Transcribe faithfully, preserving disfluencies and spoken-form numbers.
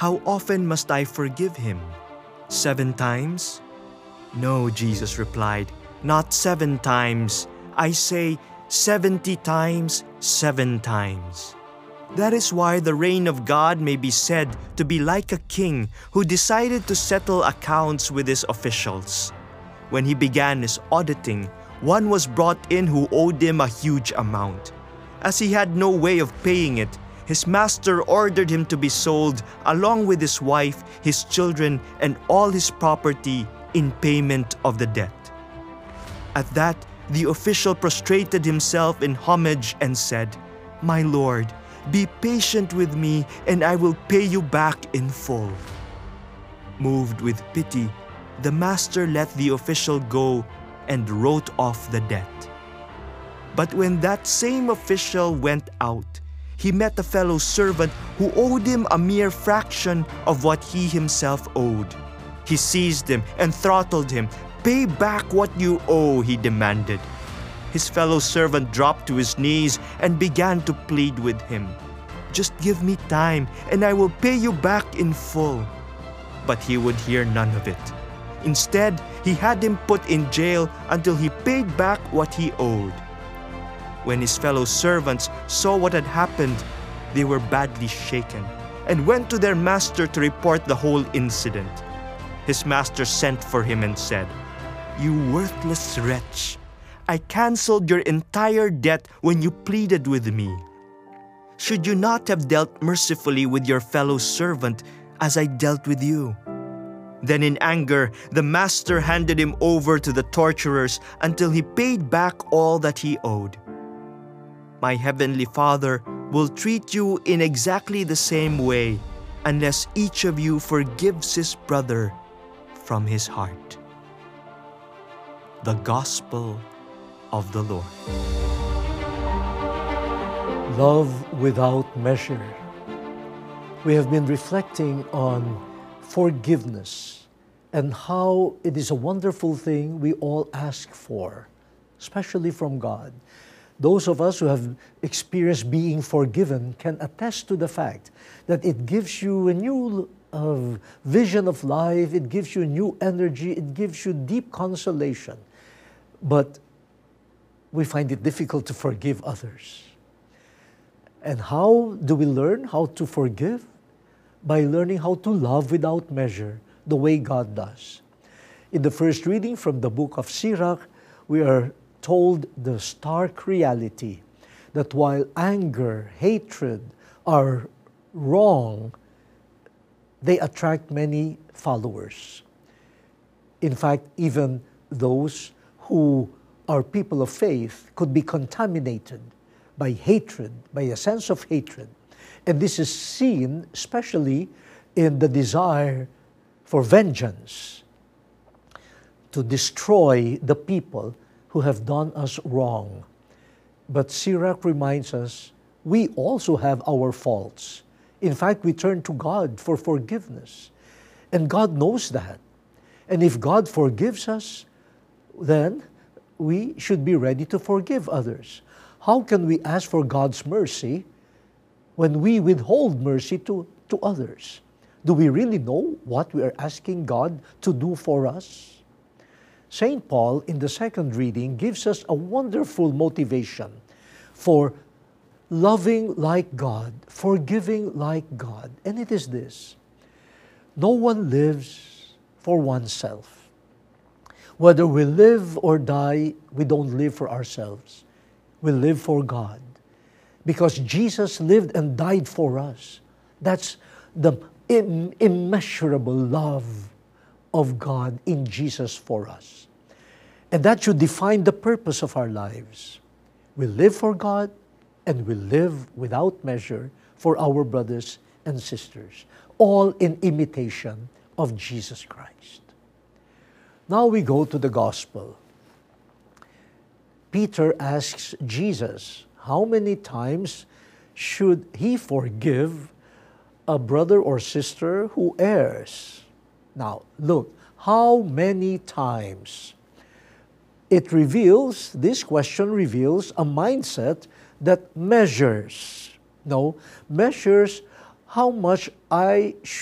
How often must I forgive him? Seven times? No, Jesus replied, not seven times. I say seventy times, seven times. That is why the reign of God may be said to be like a king who decided to settle accounts with his officials. When he began his auditing, one was brought in who owed him a huge amount. As he had no way of paying it, his master ordered him to be sold along with his wife, his children, and all his property in payment of the debt. At that, the official prostrated himself in homage and said, "My lord, be patient with me, and I will pay you back in full." Moved with pity, the master let the official go and wrote off the debt. But when that same official went out, he met a fellow servant who owed him a mere fraction of what he himself owed. He seized him and throttled him. "Pay back what you owe," he demanded. His fellow servant dropped to his knees and began to plead with him. "Just give me time, and I will pay you back in full." But he would hear none of it. Instead, he had him put in jail until he paid back what he owed. When his fellow servants saw what had happened, they were badly shaken and went to their master to report the whole incident. His master sent for him and said, "You worthless wretch! I canceled your entire debt when you pleaded with me. Should you not have dealt mercifully with your fellow servant as I dealt with you?" Then in anger, the master handed him over to the torturers until he paid back all that he owed. My heavenly Father will treat you in exactly the same way unless each of you forgives his brother from his heart. The Gospel of the Lord. Love without measure. We have been reflecting on forgiveness and how it is a wonderful thing we all ask for, especially from God. Those of us who have experienced being forgiven can attest to the fact that it gives you a new uh, vision of life, it gives you new energy, it gives you deep consolation. But we find it difficult to forgive others. And how do we learn how to forgive? By learning how to love without measure, the way God does. In the first reading from the book of Sirach, we are told the stark reality that while anger, hatred are wrong, they attract many followers. In fact, even those who are people of faith could be contaminated by hatred, by a sense of hatred. And this is seen especially in the desire for vengeance, to destroy the people who have done us wrong. But Sirach reminds us, we also have our faults. In fact, we turn to God for forgiveness. And God knows that. And if God forgives us, then we should be ready to forgive others. How can we ask for God's mercy when we withhold mercy to, to others? Do we really know what we are asking God to do for us? Saint Paul, in the second reading, gives us a wonderful motivation for loving like God, forgiving like God. And it is this: no one lives for oneself. Whether we live or die, we don't live for ourselves. We live for God. Because Jesus lived and died for us. That's the im- immeasurable love of God in Jesus for us. And that should define the purpose of our lives. We live for God and we live without measure for our brothers and sisters, all in imitation of Jesus Christ. Now we go to the Gospel. Peter asks Jesus, how many times should he forgive a brother or sister who errs? Now, look, how many times? It reveals, this question reveals a mindset that measures, no, measures how much I